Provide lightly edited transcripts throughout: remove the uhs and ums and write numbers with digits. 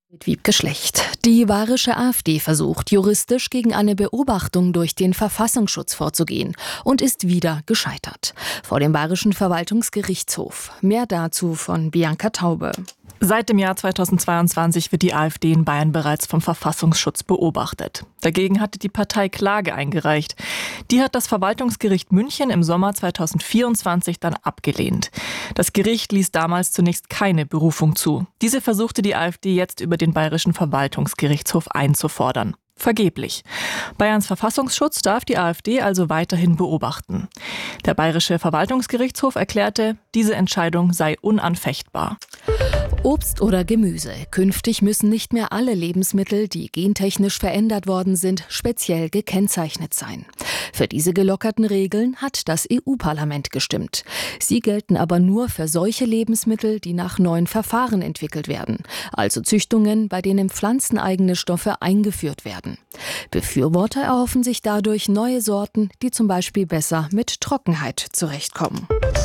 Mit Wiebke Schlecht. Die bayerische AfD versucht, juristisch gegen eine Beobachtung durch den Verfassungsschutz vorzugehen und ist wieder gescheitert. Vor dem Bayerischen Verwaltungsgerichtshof. Mehr dazu von Bianca Taube. Seit dem Jahr 2022 wird die AfD in Bayern bereits vom Verfassungsschutz beobachtet. Dagegen hatte die Partei Klage eingereicht. Die hat das Verwaltungsgericht München im Sommer 2024 dann abgelehnt. Das Gericht ließ damals zunächst keine Berufung zu. Diese versuchte die AfD jetzt über den Bayerischen Verwaltungsgerichtshof einzufordern. Vergeblich. Bayerns Verfassungsschutz darf die AfD also weiterhin beobachten. Der Bayerische Verwaltungsgerichtshof erklärte, diese Entscheidung sei unanfechtbar. Obst oder Gemüse. Künftig müssen nicht mehr alle Lebensmittel, die gentechnisch verändert worden sind, speziell gekennzeichnet sein. Für diese gelockerten Regeln hat das EU-Parlament gestimmt. Sie gelten aber nur für solche Lebensmittel, die nach neuen Verfahren entwickelt werden, also Züchtungen, bei denen pflanzeneigene Stoffe eingeführt werden. Befürworter erhoffen sich dadurch neue Sorten, die zum Beispiel besser mit Trockenheit zurechtkommen.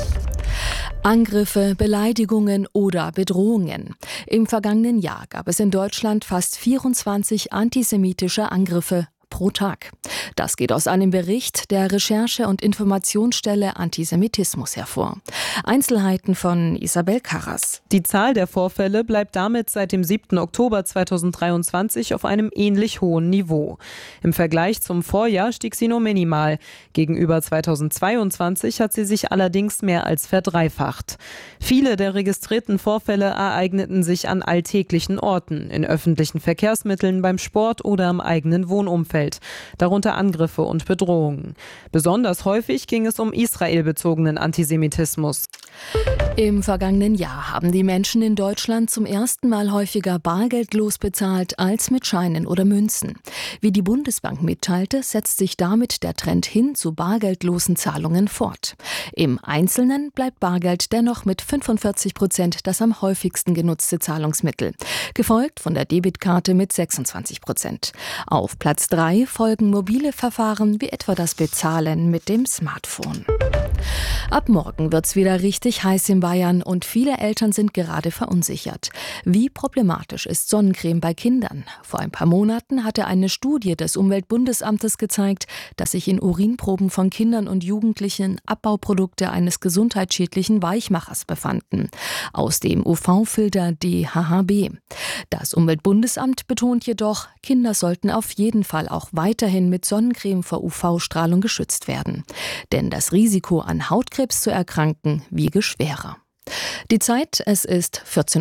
Angriffe, Beleidigungen oder Bedrohungen. Im vergangenen Jahr gab es in Deutschland fast 24 antisemitische Angriffe pro Tag. Das geht aus einem Bericht der Recherche- und Informationsstelle Antisemitismus hervor. Einzelheiten von Isabel Karras. Die Zahl der Vorfälle bleibt damit seit dem 7. Oktober 2023 auf einem ähnlich hohen Niveau. Im Vergleich zum Vorjahr stieg sie nur minimal. Gegenüber 2022 hat sie sich allerdings mehr als verdreifacht. Viele der registrierten Vorfälle ereigneten sich an alltäglichen Orten, in öffentlichen Verkehrsmitteln, beim Sport oder im eigenen Wohnumfeld. Darunter Angriffe und Bedrohungen. Besonders häufig ging es um israelbezogenen Antisemitismus. Im vergangenen Jahr haben die Menschen in Deutschland zum ersten Mal häufiger bargeldlos bezahlt als mit Scheinen oder Münzen. Wie die Bundesbank mitteilte, setzt sich damit der Trend hin zu bargeldlosen Zahlungen fort. Im Einzelnen bleibt Bargeld dennoch mit 45% das am häufigsten genutzte Zahlungsmittel, gefolgt von der Debitkarte mit 26%. Auf Platz 3 folgen mobile Verfahren wie etwa das Bezahlen mit dem Smartphone. Ab morgen wird's wieder richtig heiß in Bayern und viele Eltern sind gerade verunsichert. Wie problematisch ist Sonnencreme bei Kindern? Vor ein paar Monaten hatte eine Studie des Umweltbundesamtes gezeigt, dass sich in Urinproben von Kindern und Jugendlichen Abbauprodukte eines gesundheitsschädlichen Weichmachers befanden, aus dem UV-Filter DHHB. Das Umweltbundesamt betont jedoch, Kinder sollten auf jeden Fall auch weiterhin mit Sonnencreme vor UV-Strahlung geschützt werden. Denn das Risiko, an Hautkrebs zu erkranken, wiege schwerer. Die Zeit, es ist 14:03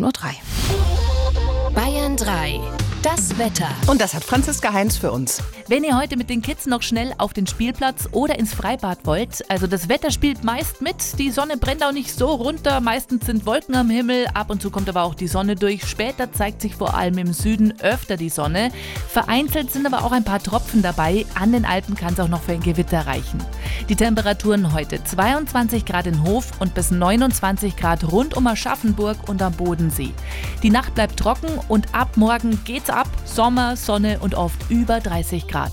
Uhr. Bayern 3. Das Wetter. Und das hat Franziska Heinz für uns. Wenn ihr heute mit den Kids noch schnell auf den Spielplatz oder ins Freibad wollt, also das Wetter spielt meist mit, die Sonne brennt auch nicht so runter, meistens sind Wolken am Himmel, ab und zu kommt aber auch die Sonne durch. Später zeigt sich vor allem im Süden öfter die Sonne. Vereinzelt sind aber auch ein paar Tropfen dabei, an den Alpen kann es auch noch für ein Gewitter reichen. Die Temperaturen heute 22 Grad in Hof und bis 29 Grad rund um Aschaffenburg und am Bodensee. Die Nacht bleibt trocken und ab morgen geht's ab, Sommer, Sonne und oft über 30 Grad.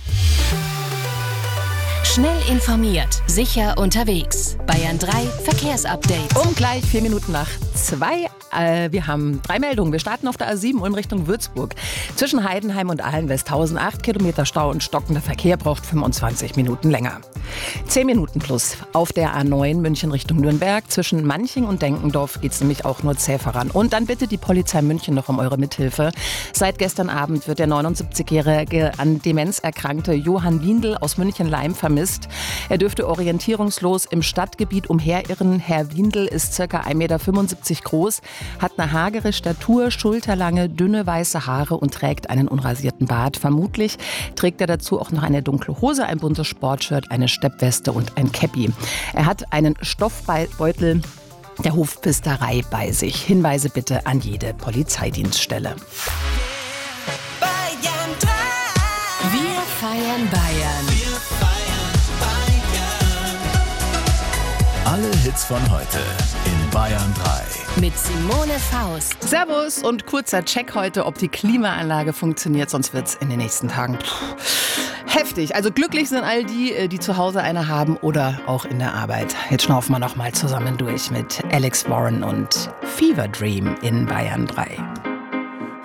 Schnell informiert, sicher unterwegs. Bayern 3 Verkehrsupdate. Um gleich 4 Minuten nach 2. Wir haben 3 Meldungen. Wir starten auf der A7 in Richtung Würzburg. Zwischen Heidenheim und Ahlen-Westhausen 8 Kilometer Stau und stockender Verkehr braucht 25 Minuten länger. 10 Minuten plus auf der A9 München Richtung Nürnberg. Zwischen Manching und Denkendorf geht es nämlich auch nur zäh voran. Und dann bitte die Polizei München noch um eure Mithilfe. Seit gestern Abend wird der 79-jährige an Demenz erkrankte Johann Windel aus München-Leim vermisst. Er dürfte orientierungslos im Stadtgebiet umherirren. Herr Windel ist ca. 1,75 Meter groß, hat eine hagere Statur, schulterlange, dünne weiße Haare und trägt einen unrasierten Bart. Vermutlich trägt er dazu auch noch eine dunkle Hose, ein buntes Sportshirt, eine Steppweste und ein Käppi. Er hat einen Stoffbeutel der Hofpisterei bei sich. Hinweise bitte an jede Polizeidienststelle. Bayern 3. Wir feiern Bayern. Alle Hits von heute in Bayern 3. Mit Simone Faust. Servus und kurzer Check heute, ob die Klimaanlage funktioniert, sonst wird's in den nächsten Tagen heftig. Also glücklich sind all die, die zu Hause eine haben oder auch in der Arbeit. Jetzt schnaufen wir noch mal zusammen durch mit Alex Warren und Fever Dream in Bayern 3.